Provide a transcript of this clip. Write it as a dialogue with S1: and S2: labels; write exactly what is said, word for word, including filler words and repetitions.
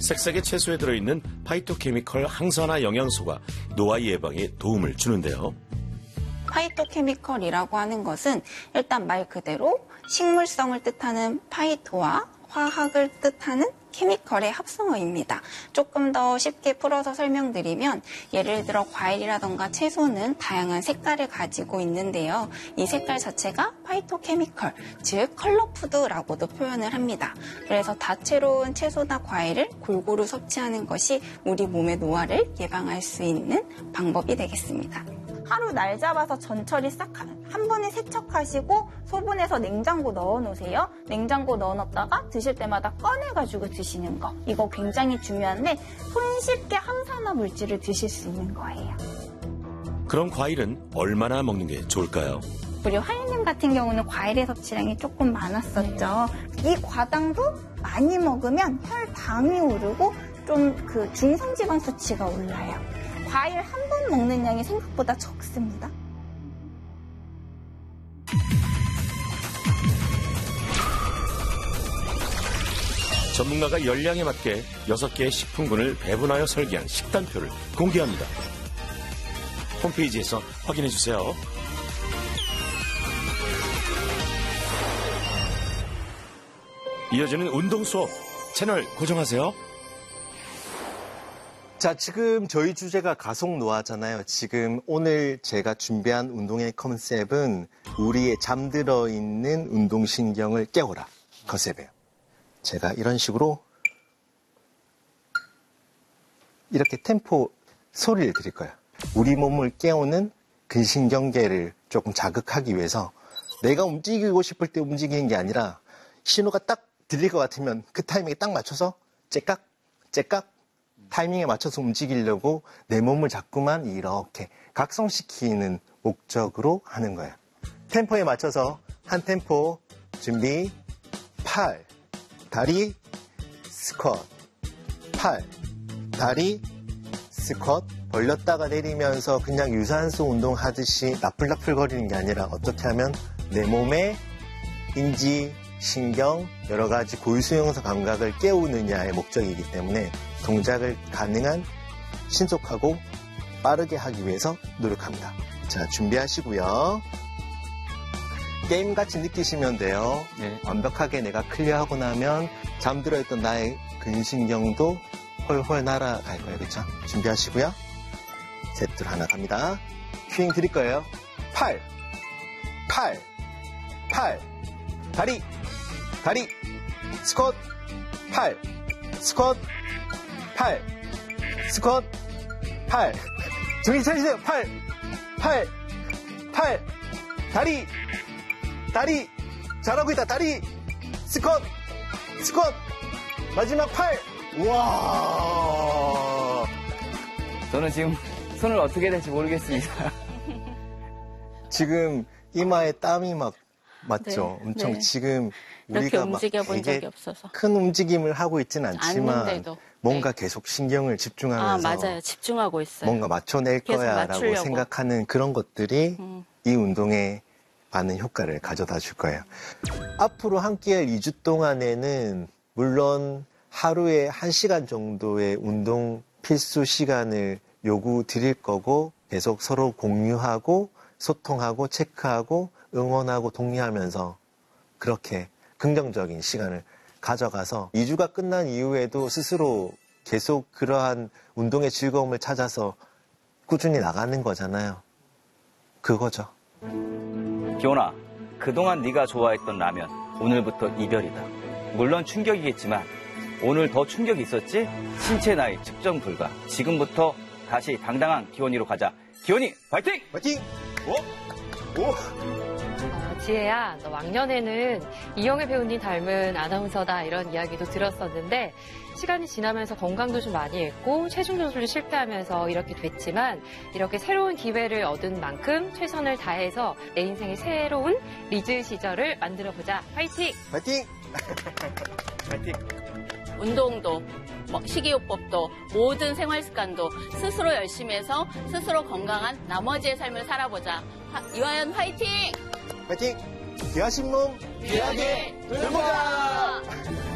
S1: 색색의 채소에 들어있는 파이토케미컬 항산화 영양소가 노화 예방에 도움을 주는데요.
S2: 파이토케미컬이라고 하는 것은 일단 말 그대로 식물성을 뜻하는 파이토와 화학을 뜻하는 케미컬의 합성어입니다. 조금 더 쉽게 풀어서 설명드리면 예를 들어 과일이라던가 채소는 다양한 색깔을 가지고 있는데요. 이 색깔 자체가 파이토케미컬, 즉 컬러푸드라고도 표현을 합니다. 그래서 다채로운 채소나 과일을 골고루 섭취하는 것이 우리 몸의 노화를 예방할 수 있는 방법이 되겠습니다.
S3: 하루 날 잡아서 전처리 싹 한 번에 세척하시고 소분해서 냉장고 넣어놓으세요. 냉장고 넣어놨다가 드실 때마다 꺼내가지고 드시는 거. 이거 굉장히 중요한데 손쉽게 항산화 물질을 드실 수 있는 거예요.
S1: 그럼 과일은 얼마나 먹는 게 좋을까요?
S3: 우리 화이님 같은 경우는 과일의 섭취량이 조금 많았었죠. 이 과당도 많이 먹으면 혈당이 오르고 좀 그 중성지방 수치가 올라요. 과일 한 번 먹는 양이 생각보다 적습니다.
S1: 전문가가 열량에 맞게 여섯 개의 식품군을 배분하여 설계한 식단표를 공개합니다. 홈페이지에서 확인해주세요. 이어지는 운동 수업 채널 고정하세요.
S4: 자, 지금 저희 주제가 가속 노화잖아요. 지금 오늘 제가 준비한 운동의 컨셉은 우리의 잠들어 있는 운동신경을 깨워라 컨셉이에요. 제가 이런 식으로 이렇게 템포 소리를 드릴 거예요. 우리 몸을 깨우는 근신경계를 조금 자극하기 위해서 내가 움직이고 싶을 때 움직이는 게 아니라 신호가 딱 들릴 것 같으면 그 타이밍에 딱 맞춰서 째깍, 째깍 타이밍에 맞춰서 움직이려고 내 몸을 자꾸만 이렇게 각성시키는 목적으로 하는 거예요. 템포에 맞춰서 한 템포 준비, 팔, 다리, 스쿼트, 팔, 다리, 스쿼트. 벌렸다가 내리면서 그냥 유산소 운동하듯이 나풀나풀거리는 게 아니라 어떻게 하면 내 몸의 인지, 신경, 여러 가지 고유수용소 감각을 깨우느냐의 목적이기 때문에 동작을 가능한 신속하고 빠르게 하기 위해서 노력합니다. 자, 준비하시고요. 게임같이 느끼시면 돼요. 네. 완벽하게 내가 클리어하고 나면 잠들어 있던 나의 근신경도 헐헐 날아갈 거예요. 그렇죠? 준비하시고요. 셋둘 하나 갑니다. 큐잉 드릴 거예요. 팔, 팔, 팔, 다리, 다리, 스쿼트, 팔, 스쿼트, 팔, 스쿼트, 팔. 정신 차리세요. 팔, 팔, 팔, 다리, 다리. 잘하고 있다. 다리, 스쿼트, 스쿼트. 마지막 팔. 우와.
S5: 저는 지금 손을 어떻게 해야 될지 모르겠습니다.
S4: 지금 이마에 땀이 막 맞죠?
S6: 네,
S4: 엄청
S6: 네.
S4: 지금
S6: 이렇게
S4: 우리가 막
S6: 움직여본
S4: 되게
S6: 적이 없어서.
S4: 큰 움직임을 하고 있지는 않지만
S6: 않는데도.
S4: 뭔가
S6: 네.
S4: 계속 신경을 집중하면서
S6: 아, 맞아요. 집중하고 있어요.
S4: 뭔가 맞춰낼
S6: 계속
S4: 거야라고
S6: 맞추려고.
S4: 생각하는 그런 것들이
S6: 음.
S4: 이 운동에 많은 효과를 가져다 줄 거예요. 앞으로 함께할 이 주 동안에는 물론 하루에 한 시간 정도의 운동 필수 시간을 요구 드릴 거고 계속 서로 공유하고 소통하고 체크하고 응원하고 독려하면서 그렇게 긍정적인 시간을 가져가서 이 주가 끝난 이후에도 스스로 계속 그러한 운동의 즐거움을 찾아서 꾸준히 나가는 거잖아요. 그거죠.
S5: 기원아, 그동안 네가 좋아했던 라면 오늘부터 이별이다. 물론 충격이겠지만 오늘 더 충격이 있었지? 신체 나이 측정 불가. 지금부터 다시 당당한 기원이로 가자. 기원이 파이팅!
S4: 파이팅! 오! 오!
S7: 어, 지혜야, 너 왕년에는 이영애 배우님 닮은 아나운서다 이런 이야기도 들었었는데 시간이 지나면서 건강도 좀 많이 했고 체중 조절도 실패하면서 이렇게 됐지만 이렇게 새로운 기회를 얻은 만큼 최선을 다해서 내 인생의 새로운 리즈 시절을 만들어보자. 파이팅!
S4: 파이팅!
S5: 파이팅!
S6: 운동도, 뭐 식이요법도, 모든 생활습관도 스스로 열심히 해서 스스로 건강한 나머지의 삶을 살아보자. 하, 이화연 화이팅!
S4: 파이팅! 귀하신 몸
S6: 귀하게 돌보자!